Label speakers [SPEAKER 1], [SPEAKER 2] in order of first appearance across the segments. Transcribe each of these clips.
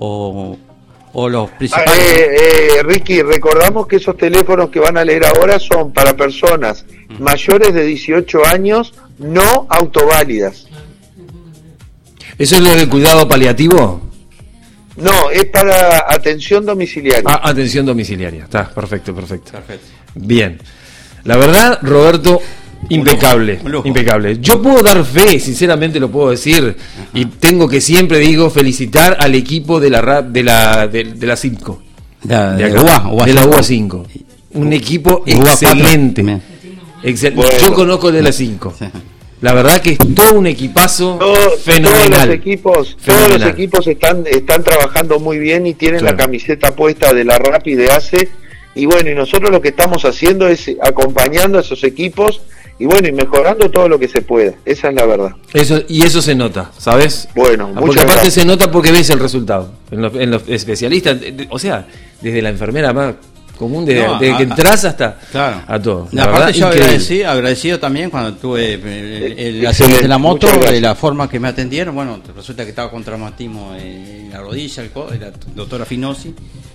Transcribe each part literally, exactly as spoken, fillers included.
[SPEAKER 1] o, o los principales?
[SPEAKER 2] Eh, eh, Ricky, recordamos que esos teléfonos que van a leer ahora son para personas uh-huh. mayores de dieciocho años, no autoválidas.
[SPEAKER 3] ¿Eso es lo del cuidado paliativo?
[SPEAKER 2] No, es para atención domiciliaria.
[SPEAKER 3] Ah, atención domiciliaria, está, perfecto, perfecto. Perfecto. Bien. La verdad, Roberto, impecable, un lujo. impecable. Yo puedo dar fe, sinceramente lo puedo decir, ajá. y tengo que siempre digo felicitar al equipo de la de la de, de la cinco.
[SPEAKER 1] La,
[SPEAKER 3] de,
[SPEAKER 1] de,
[SPEAKER 3] acá,
[SPEAKER 1] U A,
[SPEAKER 3] de la U A cinco. Un equipo excelente. Excel, bueno. Yo conozco de la cinco. Sí. La verdad que es todo un equipazo todo, fenomenal.
[SPEAKER 2] Todos los equipos, fenomenal. Todos los equipos están están trabajando muy bien y tienen claro. la camiseta puesta de la Rappi de A C E. Y bueno, y nosotros lo que estamos haciendo es acompañando a esos equipos y bueno, y mejorando todo lo que se pueda. Esa es la verdad.
[SPEAKER 3] Eso, y eso se nota, ¿sabes?
[SPEAKER 2] Bueno,
[SPEAKER 3] porque
[SPEAKER 2] muchas
[SPEAKER 3] aparte
[SPEAKER 2] gracias.
[SPEAKER 3] Se nota porque ves el resultado. En los, en los especialistas, o sea, desde la enfermera más común, desde, no, desde a, que entras hasta
[SPEAKER 1] claro.
[SPEAKER 3] a todo.
[SPEAKER 1] La aparte verdad, yo agradecí, agradecido también cuando tuve el, el accidente de la moto, de la forma que me atendieron. Bueno, resulta que estaba con traumatismo en la rodilla, el codo, la doctora Finosi.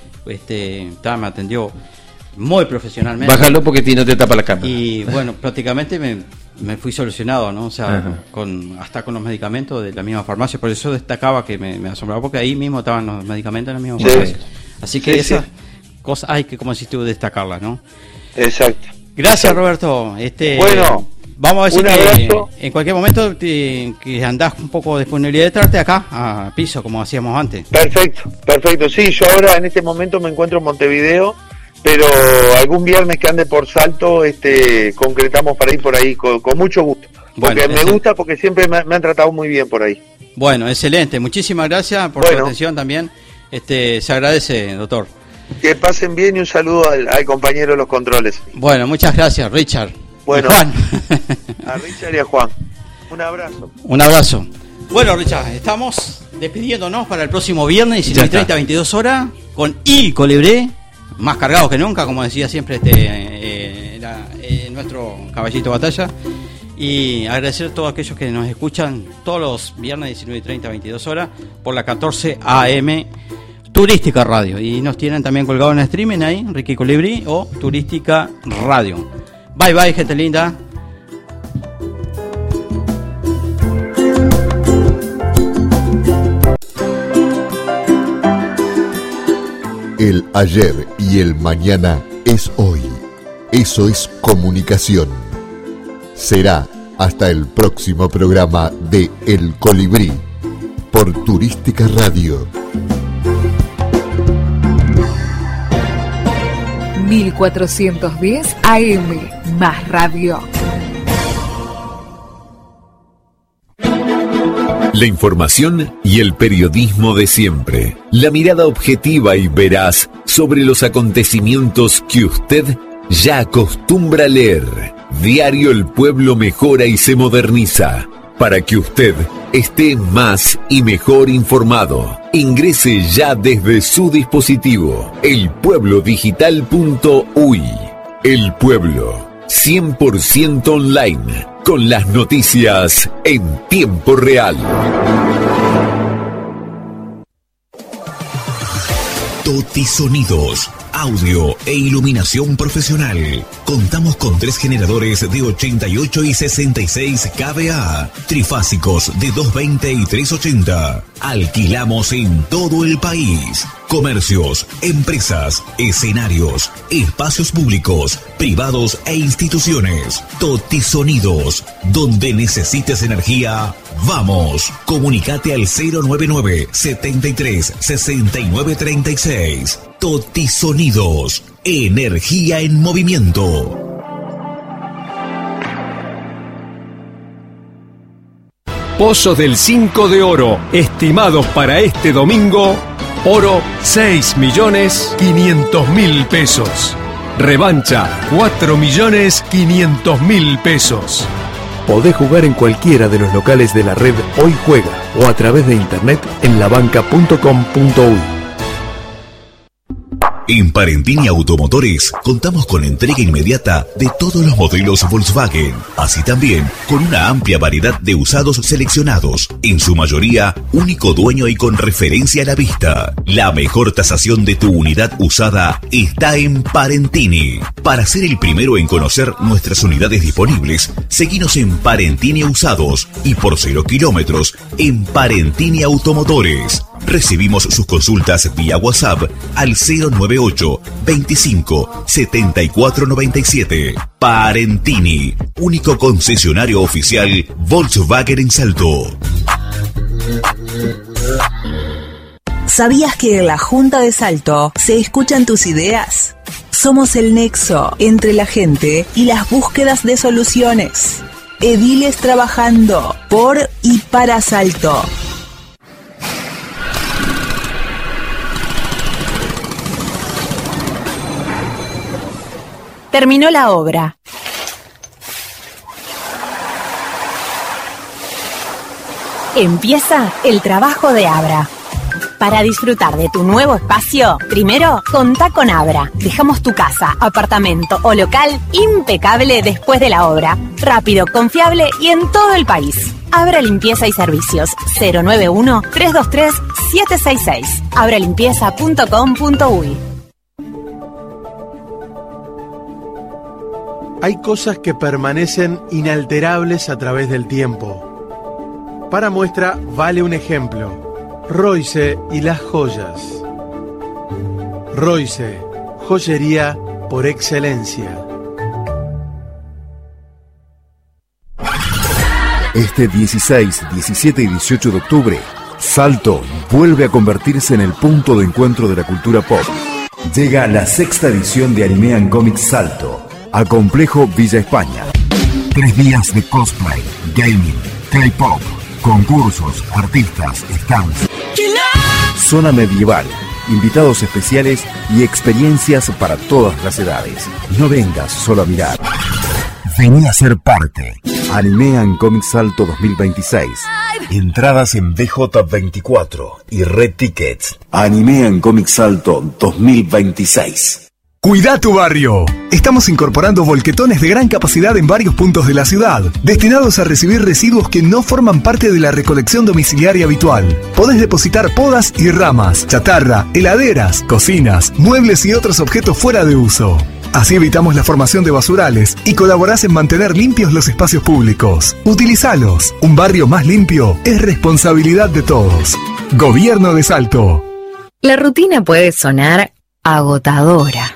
[SPEAKER 1] Este, ta, me atendió muy profesionalmente.
[SPEAKER 3] Bájalo porque no te tapa la cámara.
[SPEAKER 1] Y bueno, prácticamente me, me fui solucionado, ¿no? O sea, con, hasta con los medicamentos de la misma farmacia. Por eso destacaba que me, me asombraba, porque ahí mismo estaban los medicamentos en la misma sí. farmacia. Así que sí, esas sí. cosas hay que, como decís tú, destacarlas, ¿no?
[SPEAKER 2] Exacto.
[SPEAKER 1] Gracias, Exacto. Roberto. Este,
[SPEAKER 2] bueno,
[SPEAKER 1] vamos a decir que en cualquier momento te, que andás un poco de disponibilidad de traerte acá a piso, como hacíamos antes.
[SPEAKER 2] Perfecto, perfecto. Sí, yo ahora en este momento me encuentro en Montevideo, pero algún viernes que ande por Salto, este, concretamos para ir por ahí con, con mucho gusto. Porque bueno, me ese... gusta, porque siempre me, me han tratado muy bien por ahí.
[SPEAKER 1] Bueno, excelente. Muchísimas gracias por bueno. su atención también. Este, se agradece, doctor.
[SPEAKER 2] Que pasen bien y un saludo al, al compañero de los controles.
[SPEAKER 1] Bueno, muchas gracias, Richard.
[SPEAKER 2] Bueno,
[SPEAKER 1] y Juan.
[SPEAKER 2] A Richard y a Juan. Un abrazo.
[SPEAKER 1] Un abrazo. Bueno, Richard, estamos despidiéndonos para el próximo viernes, diecinueve y treinta, veintidós horas, con Il Colebré, más cargados que nunca, como decía siempre este eh, la, eh, nuestro caballito de batalla. Y agradecer a todos aquellos que nos escuchan todos los viernes, diecinueve y treinta, veintidós horas, por la catorce A M Turística Radio. Y nos tienen también colgado en streaming ahí, Ricky Colibrí o Turística Radio. Bye bye, gente linda.
[SPEAKER 4] El ayer y el mañana es hoy. Eso es comunicación. Será hasta el próximo programa de El Colibrí por Turística Radio.
[SPEAKER 5] mil cuatrocientos diez A M más radio.
[SPEAKER 6] La información y el periodismo de siempre. La mirada objetiva y veraz sobre los acontecimientos que usted ya acostumbra leer. Diario El Pueblo mejora y se moderniza para que usted esté más y mejor informado. Ingrese ya desde su dispositivo el pueblo digital punto uy. El Pueblo, cien por ciento online, con las noticias en tiempo real. Toti Sonidos, audio e iluminación profesional. Contamos con tres generadores de ochenta y ocho y sesenta y seis kVA, trifásicos de doscientos veinte y trescientos ochenta. Alquilamos en todo el país. Comercios, empresas, escenarios, espacios públicos, privados e instituciones. Toti Sonidos, donde necesites energía, vamos. Comunicate al cero nueve nueve, setenta y tres, sesenta y nueve treinta y seis. Toti Sonidos, energía en movimiento.
[SPEAKER 7] Pozos del cinco de oro, estimados para este domingo, oro seis millones quinientos mil pesos. Revancha cuatro millones quinientos mil pesos.
[SPEAKER 8] Podés jugar en cualquiera de los locales de la red Hoy Juega o a través de internet en la banca punto com punto uy.
[SPEAKER 6] En Parentini Automotores contamos con entrega inmediata de todos los modelos Volkswagen, así también con una amplia variedad de usados seleccionados, en su mayoría único dueño y con referencia a la vista. La mejor tasación de tu unidad usada está en Parentini. Para ser el primero en conocer nuestras unidades disponibles, seguinos en Parentini Usados y por cero kilómetros en Parentini Automotores. Recibimos sus consultas vía WhatsApp al cero nueve ocho, veinticinco, setenta y cuatro noventa y siete. Parentini, único concesionario oficial Volkswagen en Salto.
[SPEAKER 9] ¿Sabías que en la Junta de Salto se escuchan tus ideas? Somos el nexo entre la gente y las búsquedas de soluciones. Ediles trabajando por y para Salto. Terminó la obra. Empieza el trabajo de Abra. Para disfrutar de tu nuevo espacio, primero, contá con Abra. Dejamos tu casa, apartamento o local impecable después de la obra. Rápido, confiable y en todo el país. Abra Limpieza y Servicios cero nueve uno, tres dos tres, siete seis seis. abra limpieza punto com punto uy.
[SPEAKER 10] Hay cosas que permanecen inalterables a través del tiempo. Para muestra vale un ejemplo: Royce y las joyas. Royce, joyería por excelencia.
[SPEAKER 11] Este dieciséis, diecisiete y dieciocho de octubre, Salto vuelve a convertirse en el punto de encuentro de la cultura pop. Llega la sexta edición de Anime and Comics Salto a Complejo Villa España. Tres días de cosplay, gaming, K-pop, concursos, artistas, stands, zona medieval, invitados especiales y experiencias para todas las edades. No vengas solo a mirar. Vení a ser parte. Anime and Comics Salto dos mil veintiséis. Entradas en B J veinticuatro y Red Tickets. Anime and Comics Salto dos mil veintiséis.
[SPEAKER 12] Cuida tu barrio. Estamos incorporando volquetones de gran capacidad en varios puntos de la ciudad, destinados a recibir residuos que no forman parte de la recolección domiciliaria habitual. Podés depositar podas y ramas, chatarra, heladeras, cocinas, muebles y otros objetos fuera de uso. Así evitamos la formación de basurales y colaborás en mantener limpios los espacios públicos. Utilizalos. Un barrio más limpio es responsabilidad de todos. Gobierno de Salto.
[SPEAKER 5] La rutina puede sonar agotadora.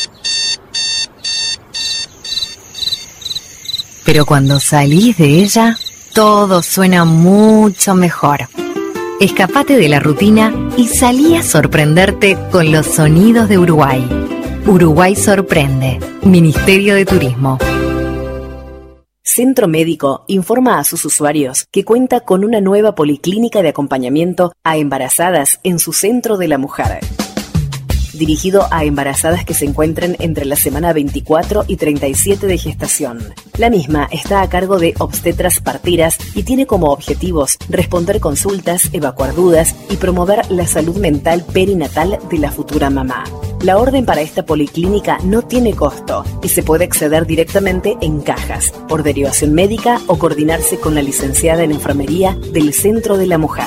[SPEAKER 5] Pero cuando salís de ella, todo suena mucho mejor. Escapate de la rutina y salí a sorprenderte con los sonidos de Uruguay. Uruguay sorprende. Ministerio de Turismo.
[SPEAKER 13] Centro Médico informa a sus usuarios que cuenta con una nueva policlínica de acompañamiento a embarazadas en su Centro de la Mujer, dirigido a embarazadas que se encuentren entre la semana veinticuatro y treinta y siete de gestación. La misma está a cargo de obstetras parteras y tiene como objetivos responder consultas, evacuar dudas y promover la salud mental perinatal de la futura mamá. La orden para esta policlínica no tiene costo y se puede acceder directamente en cajas, por derivación médica o coordinarse con la licenciada en enfermería del Centro de la Mujer.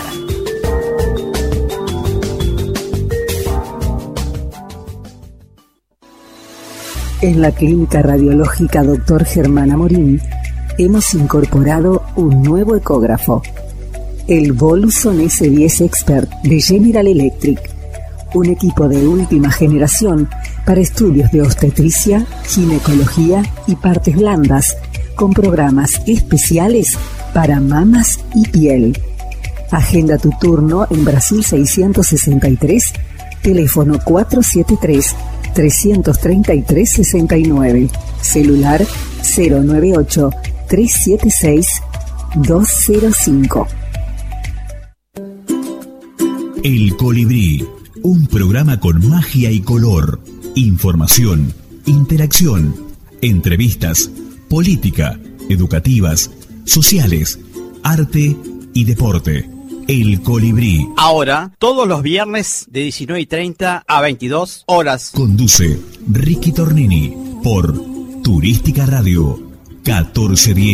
[SPEAKER 14] En la Clínica Radiológica doctor Germán Amorín hemos incorporado un nuevo ecógrafo, el Voluson S diez Expert de General Electric, un equipo de última generación para estudios de obstetricia, ginecología y partes blandas, con programas especiales para mamas y piel. Agenda tu turno en Brasil seiscientos sesenta y tres, teléfono cuatro siete tres, tres tres tres, seis nueve, celular cero nueve ocho, tres siete seis, dos cero cinco.
[SPEAKER 6] El Colibrí, un programa con magia y color, información, interacción, entrevistas, política, educativas, sociales, arte y deporte. El Colibrí.
[SPEAKER 1] Ahora, todos los viernes de diecinueve y treinta a veintidós horas.
[SPEAKER 6] Conduce Ricky Tornini por Turística Radio catorce diez.